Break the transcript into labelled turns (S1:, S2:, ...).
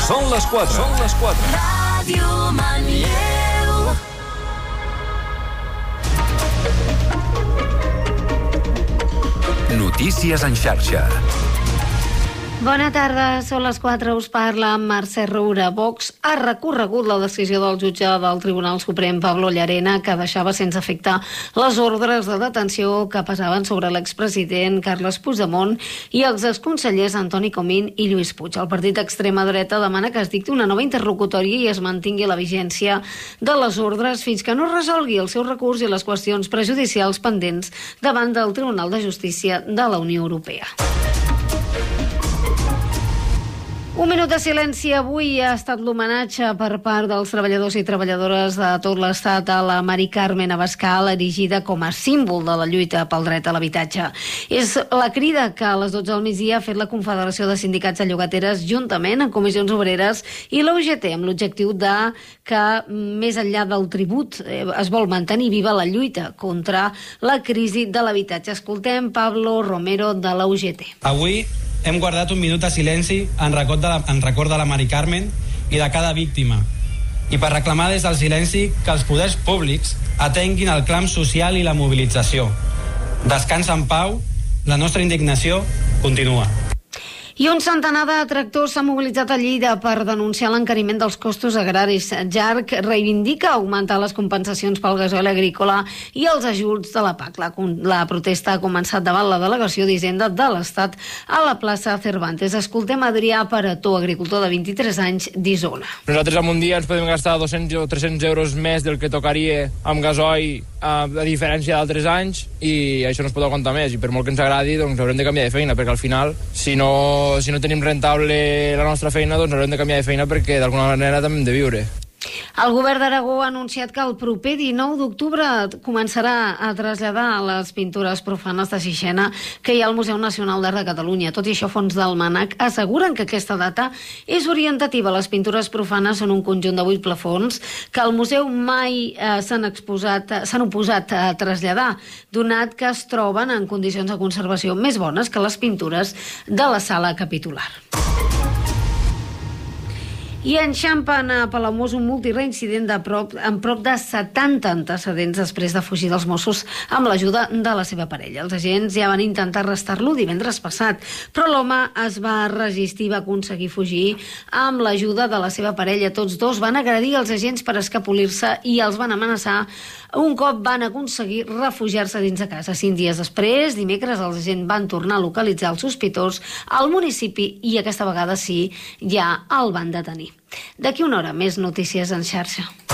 S1: Són les 4. Són les 4.
S2: Ràdio Manlleu.
S1: Notícies en xarxa.
S3: Bona tarda, són les 4, us parla Mercè Roura. Vox ha recorregut la decisió del jutge del Tribunal Suprem, Pablo Llarena, que deixava sense efecte les ordres de detenció que pesaven sobre l'expresident Carles Puigdemont i els exconsellers Antoni Comín i Lluís Puig. El partit d'extrema dreta demana que es dicti una nova interlocutòria i es mantingui la vigència de les ordres fins que no es resolgui el seu recurs i les qüestions prejudicials pendents davant del Tribunal de Justícia de la Unió Europea. Un minut de silenci. Avui ha estat l'homenatge per part dels treballadors i treballadores de tot l'Estat a la Mari Carmen Abascal, erigida com a símbol de la lluita pel dret a l'habitatge. És la crida que a les 12 del migdia ha fet la Confederació de Sindicats de Llogateres juntament amb Comissions Obreres i la UGT, amb l'objectiu de que, més enllà del tribut, es vol mantenir viva la lluita contra la crisi de l'habitatge. Escoltem Pablo Romero de la UGT.
S4: Avui hem guardat un minut de silenci en record de la Mari Carmen i de cada víctima, i per reclamar des del silenci que els poders públics atenguin el clam social i la mobilització. Descansa en pau, la nostra indignació continua.
S3: I un centenar de tractors s'ha mobilitzat a Lleida per denunciar l'encariment dels costos agraris. JARC reivindica augmentar les compensacions pel gasoil agrícola i els ajuts de la PAC. La protesta ha començat davant la delegació d'Hisenda de l'Estat a la plaça Cervantes. Escoltem Adrià Parató, agricultor de 23 anys d'Isona.
S5: Nosaltres en un dia ens podem gastar 200 o 300 euros més del que tocaria amb gasoil a diferència d'altres anys, i això no es pot aguantar més, i per molt que ens agradi doncs haurem de canviar de feina, perquè al final si no tenim rentable la nostra feina doncs haurem de canviar de feina perquè d'alguna manera també hem de viure.
S3: El govern d'Aragó ha anunciat que el proper 19 d'octubre començarà a traslladar les pintures profanes de Sixena que hi ha al Museu Nacional d'Art de Catalunya. Tot i això, fonts del MANAC asseguren que aquesta data és orientativa. Les pintures profanes són un conjunt de 8 plafons que al museu mai s'han oposat a traslladar, donat que es troben en condicions de conservació més bones que les pintures de la sala capitular. I enxampen a Palamós un multireincident amb prop de 70 antecedents després de fugir dels Mossos amb l'ajuda de la seva parella. Els agents ja van intentar arrestar-lo divendres passat, però l'home es va resistir i va aconseguir fugir amb l'ajuda de la seva parella. Tots dos van agredir els agents per escapolir-se i els van amenaçar un cop van aconseguir refugiar-se dins de casa. 5 dies després, dimecres, els agents van tornar a localitzar els sospitós al municipi i aquesta vegada sí, ja el van detenir. D'aquí una hora, més notícies en xarxa.